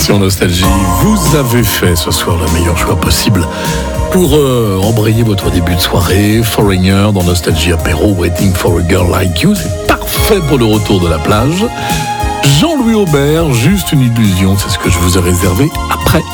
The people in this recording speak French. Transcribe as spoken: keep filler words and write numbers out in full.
Sur Nostalgie, vous avez fait ce soir le meilleur choix possible pour euh, embrayer votre début de soirée. Foreigner dans Nostalgie Apéro, Waiting for a Girl Like You, c'est parfait pour le retour de la plage. Jean-Louis Aubert, Juste une illusion, c'est ce que je vous ai réservé après.